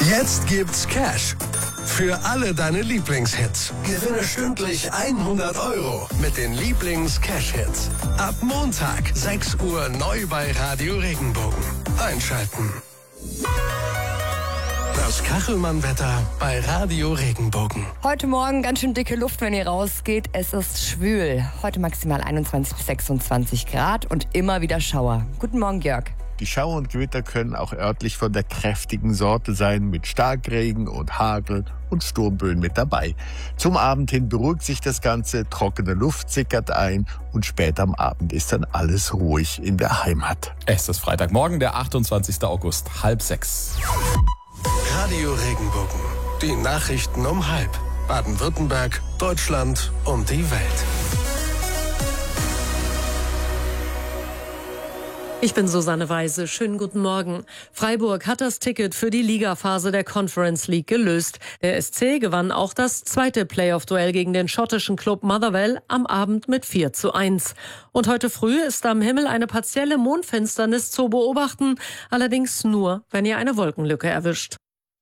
Jetzt gibt's Cash für alle deine Lieblingshits. Gewinne stündlich 100 € mit den Lieblings-Cash-Hits. Ab Montag, 6 Uhr, neu bei Radio Regenbogen. Einschalten. Das Kachelmann-Wetter bei Radio Regenbogen. Heute Morgen ganz schön dicke Luft, wenn ihr rausgeht. Es ist schwül. Heute maximal 21 bis 26 Grad und immer wieder Schauer. Guten Morgen, Jörg. Die Schauer und Gewitter können auch örtlich von der kräftigen Sorte sein, mit Starkregen und Hagel und Sturmböen mit dabei. Zum Abend hin beruhigt sich das Ganze, trockene Luft sickert ein und später am Abend ist dann alles ruhig in der Heimat. Es ist Freitagmorgen, der 28. August, 5:30. Radio Regenbogen. Die Nachrichten um 5. Baden-Württemberg, Deutschland und die Welt. Ich bin Susanne Weise. Schönen guten Morgen. Freiburg hat das Ticket für die Ligaphase der Conference League gelöst. Der SC gewann auch das zweite Playoff-Duell gegen den schottischen Club Motherwell am Abend mit 4:1. Und heute früh ist am Himmel eine partielle Mondfinsternis zu beobachten, allerdings nur, wenn ihr eine Wolkenlücke erwischt.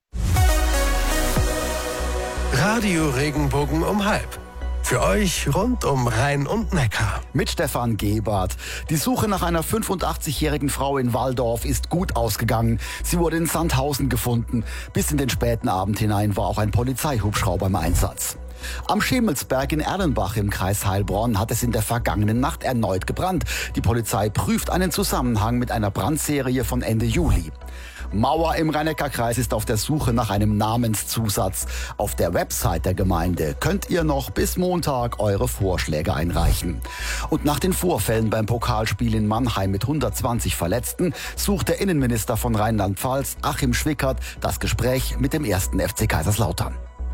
Radio Regenbogen um 5. Für euch rund um Rhein und Neckar. Mit Stefan Gebert. Die Suche nach einer 85-jährigen Frau in Walldorf ist gut ausgegangen. Sie wurde in Sandhausen gefunden. Bis in den späten Abend hinein war auch ein Polizeihubschrauber im Einsatz. Am Schemelsberg in Erlenbach im Kreis Heilbronn hat es in der vergangenen Nacht erneut gebrannt. Die Polizei prüft einen Zusammenhang mit einer Brandserie von Ende Juli. Mauer im Rhein-Neckar-Kreis ist auf der Suche nach einem Namenszusatz. Auf der Website der Gemeinde könnt ihr noch bis Montag eure Vorschläge einreichen. Und nach den Vorfällen beim Pokalspiel in Mannheim mit 120 Verletzten sucht der Innenminister von Rheinland-Pfalz, Achim Schwickert, das Gespräch mit dem 1. FC Kaiserslautern.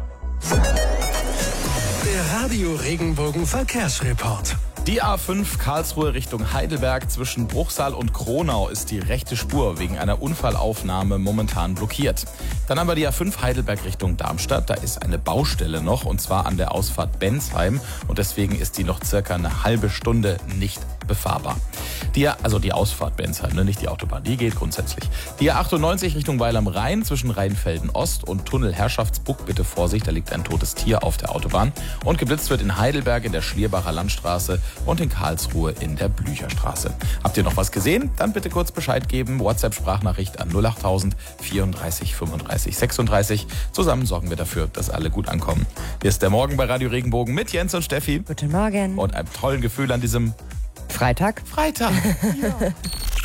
Der Radio Regenbogen Verkehrsreport. Die A5 Karlsruhe Richtung Heidelberg zwischen Bruchsal und Kronau ist die rechte Spur wegen einer Unfallaufnahme momentan blockiert. Dann haben wir die A5 Heidelberg Richtung Darmstadt. Da ist eine Baustelle noch, und zwar an der Ausfahrt Bensheim. Und deswegen ist die noch circa eine halbe Stunde nicht befahrbar. Die Ausfahrt Bensheim, nicht die Autobahn, die geht grundsätzlich. Die A98 Richtung Weil am Rhein zwischen Rheinfelden Ost und Tunnel Herrschaftsbuck. Bitte Vorsicht, da liegt ein totes Tier auf der Autobahn. Und geblitzt wird in Heidelberg in der Schlierbacher Landstraße und in Karlsruhe in der Blücherstraße. Habt ihr noch was gesehen? Dann bitte kurz Bescheid geben. WhatsApp-Sprachnachricht an 08000 34 35 36. Zusammen sorgen wir dafür, dass alle gut ankommen. Hier ist der Morgen bei Radio Regenbogen mit Jens und Steffi. Guten Morgen. Und einem tollen Gefühl an diesem Freitag. Ja.